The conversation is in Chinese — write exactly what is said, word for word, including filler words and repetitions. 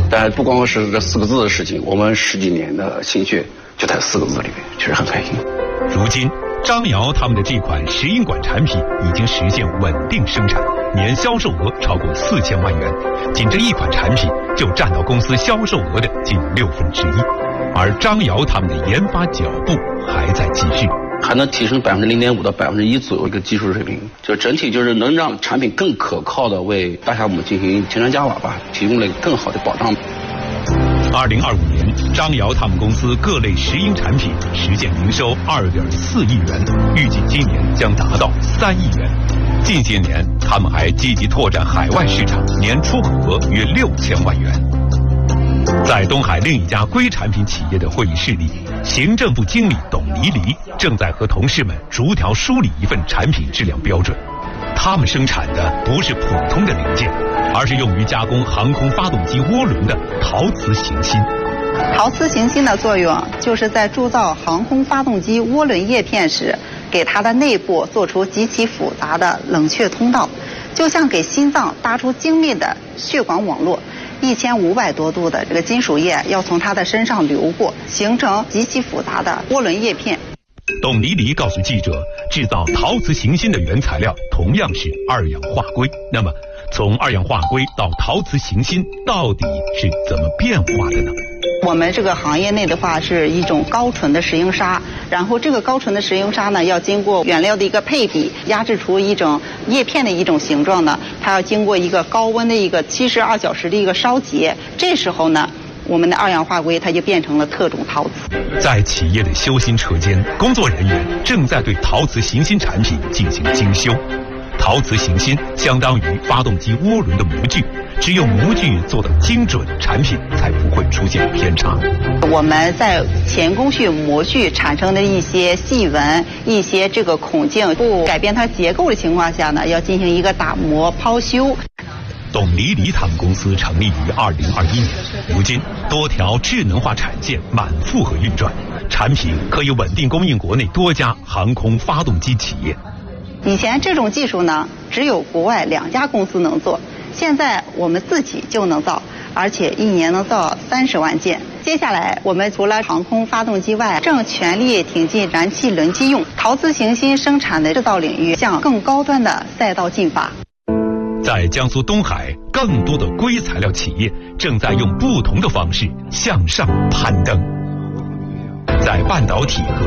但不光是这四个字的事情，我们十几年的心血就在四个字里面，确实很开心。 如今，张瑶他们的这款石英管产品已经实现稳定生产，年销售额超过四千万元，仅这一款产品就占到公司销售额的近六分之一。而张瑶他们的研发脚步还在继续， 还能提升百分之零点五到百分之一左右一个技术水平，就整体就是能让产品更可靠的为大项目进行添砖加瓦吧，提供了更好的保障。 二零二五年，张瑶他们公司各类石英产品实现营收二点四亿元，预计今年将达到三亿元。近些年，他们还积极拓展海外市场，年出口额约六千万元。在东海另一家硅产品企业的会议室里，行政部经理董黎黎正在和同事们逐条梳理一份产品质量标准。他们生产的不是普通的零件，而是用于加工航空发动机涡轮的陶瓷行芯。 陶瓷行芯的作用就是在铸造航空发动机涡轮叶片时，给它的内部做出极其复杂的冷却通道，就像给心脏搭出精密的血管网络。一千五百多度的这个金属液要从它的身上流过，形成极其复杂的涡轮叶片。 董黎黎告诉记者，制造陶瓷行芯的原材料同样是二氧化硅。那么，从二氧化硅到陶瓷行芯，到底是怎么变化的呢？ 我们这个行业内的话是一种高纯的石英砂，然后这个高纯的石英砂呢，要经过原料的一个配比，压制出一种叶片的一种形状呢，它要经过一个高温的一个七十二小时的一个烧结，这时候呢，我们的二氧化硅它就变成了特种陶瓷。 在企业的修芯车间，工作人员正在对陶瓷行芯产品进行精修。陶瓷行芯相当于发动机涡轮的模具，只有模具做到精准，产品才不会出现偏差。 我们在前工序模具产生的一些细纹、一些这个孔径不改变它结构的情况下呢，要进行一个打磨抛修。 董黎黎他们公司成立于二零二一年，如今多条智能化产线满负荷运转，产品可以稳定供应国内多家航空发动机企业。 以前这种技术呢，只有国外两家公司能做，现在我们自己就能造，而且一年能造三十万件。接下来，我们除了航空发动机外，正全力挺进燃气轮机用陶瓷行芯生产的制造领域，向更高端的赛道进发。 在江苏东海，更多的硅材料企业正在用不同的方式向上攀登。在半导体和